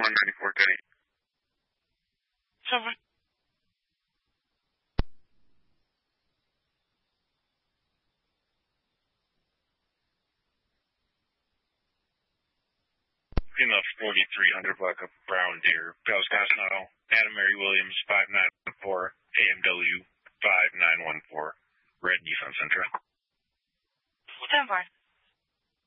194 Teddy. 7. Female 4300 Black up Brown Deer, Dallas Casino, Anna Mary Williams 5914, AMW 5914, Red Nissan Sentra. Stand by.